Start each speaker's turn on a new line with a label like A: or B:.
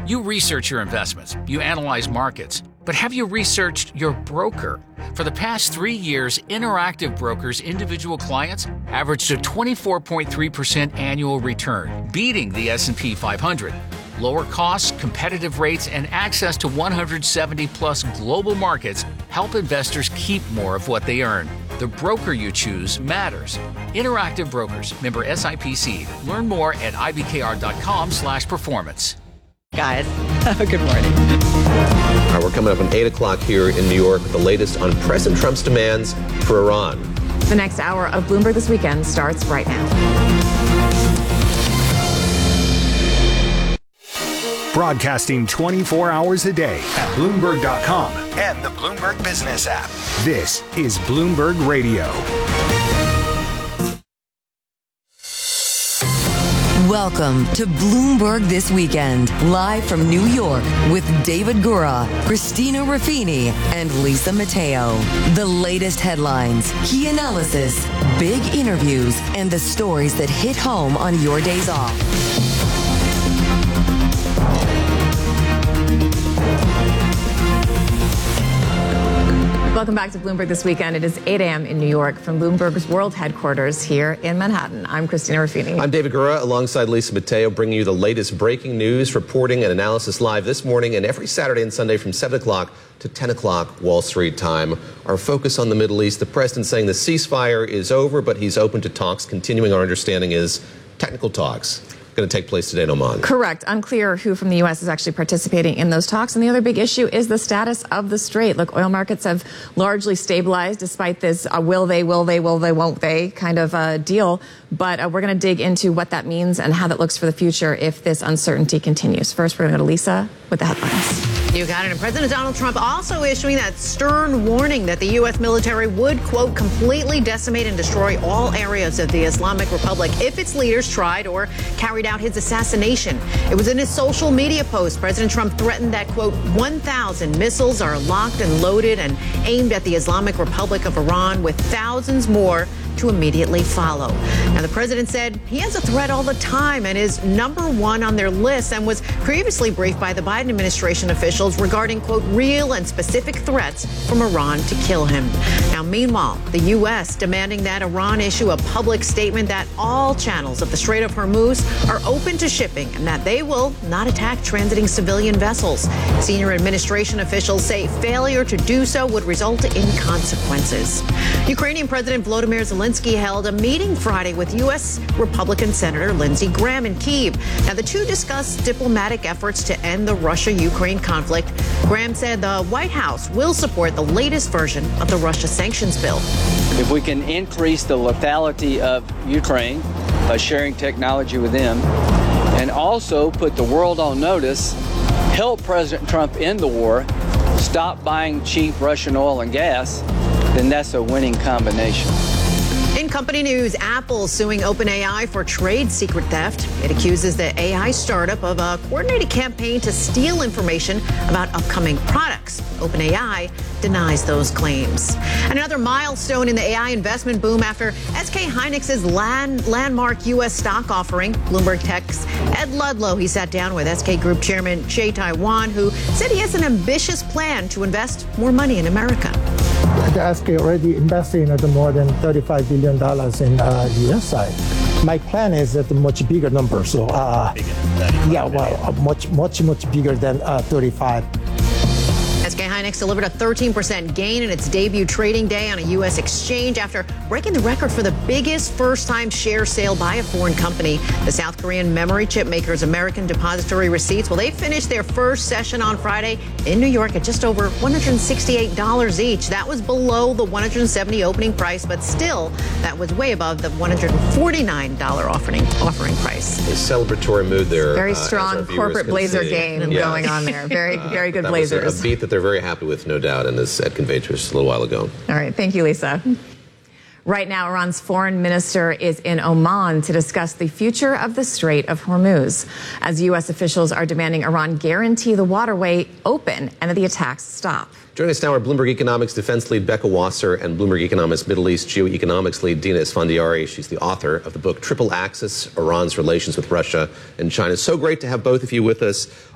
A: You research your investments, you analyze markets, but have you researched your broker? For the past 3 years, Interactive Brokers' individual clients averaged a 24.3% annual return, beating the S&P 500. Lower costs, competitive rates, and access to 170-plus global markets help investors keep more of what they earn. The broker you choose matters. Interactive Brokers, member SIPC. Learn more at ibkr.com/performance.
B: Guys, good morning.
C: All right, we're coming up on 8 o'clock here in New York with the latest on President Trump's demands for Iran.
D: The next hour of Bloomberg This Weekend starts right now.
E: Broadcasting 24 hours a day at Bloomberg.com and the Bloomberg Business app. This is Bloomberg Radio.
F: Welcome to Bloomberg This Weekend, live from New York with David Gura, Christina Ruffini, and Lisa Mateo. The latest headlines, key analysis, big interviews, and the stories that hit home on your days off.
D: Welcome back to Bloomberg This Weekend. It is 8 a.m. in New York from Bloomberg's world headquarters here in Manhattan. I'm Christina Ruffini.
C: I'm David Gura, alongside Lisa Mateo, bringing you the latest breaking news, reporting, and analysis live this morning and every Saturday and Sunday from 7 o'clock to 10 o'clock Wall Street time. Our focus on the Middle East, the president saying the ceasefire is over, but he's open to talks. Continuing, our understanding is technical talks going to take place today in Oman.
D: Correct. Unclear who from the U.S. is actually participating in those talks. And the other big issue is the status of the strait. Look, oil markets have largely stabilized despite this will they, won't they kind of deal. But we're going to dig into what that means and how that looks for the future if this uncertainty continues. First, we're going to go to Lisa with the headlines.
B: You got it. And President Donald Trump also issuing that stern warning that the U.S. military would, quote, completely decimate and destroy all areas of the Islamic Republic if its leaders tried or carried out his assassination. It was in his social media post. President Trump threatened that, quote, 1,000 missiles are locked and loaded and aimed at the Islamic Republic of Iran, with thousands more to immediately follow. Now, the president said he has a threat all the time and is number one on their list, and was previously briefed by the Biden administration officials regarding, quote, real and specific threats from Iran to kill him. Now, meanwhile, the U.S. demanding that Iran issue a public statement that all channels of the Strait of Hormuz are open to shipping and that they will not attack transiting civilian vessels. Senior administration officials say failure to do so would result in consequences. Ukrainian President Volodymyr Zelensky held a meeting Friday with U.S. Republican Senator Lindsey Graham in Kyiv. Now, the two discussed diplomatic efforts to end the Russia-Ukraine conflict. Graham said the White House will support the latest version of the Russia sanctions bill.
G: If we can increase the lethality of Ukraine by sharing technology with them, and also put the world on notice, help President Trump end the war, stop buying cheap Russian oil and gas, then that's a winning combination.
B: In company news, Apple suing OpenAI for trade secret theft. It accuses the AI startup of a coordinated campaign to steal information about upcoming products. OpenAI denies those claims. Another milestone in the AI investment boom after SK Hynix's landmark U.S. stock offering. Bloomberg Tech's Ed Ludlow, he sat down with SK Group Chairman Jay Taiwan, who said he has an ambitious plan to invest more money in America.
H: The SK already investing at more than $35 billion in the U.S. side. My plan is at a much bigger number. So, much bigger than 35.
B: SK Hynix delivered a 13% gain in its debut trading day on a U.S. exchange after breaking the record for the biggest first-time share sale by a foreign company. The South Korean memory chip maker's American depository receipts, well, they finished their first session on Friday in New York at just over $168 each. That was below the $170 opening price, but still, that was way above the $149 offering price.
C: A celebratory mood there.
D: Very strong corporate blazer game going on there. Very good blazers.
C: A beat that they're very happy with, no doubt, and as Ed conveyed to us a little while ago.
D: All right. Thank you, Lisa. Right now, Iran's foreign minister is in Oman to discuss the future of the Strait of Hormuz, as U.S. officials are demanding Iran guarantee the waterway open and that the attacks stop.
C: Joining us now are Bloomberg Economics defense lead Becca Wasser and Bloomberg Economics Middle East geoeconomics lead Dina Esfandiari. She's the author of the book Triple Axis, Iran's Relations with Russia and China. So great to have both of you with us.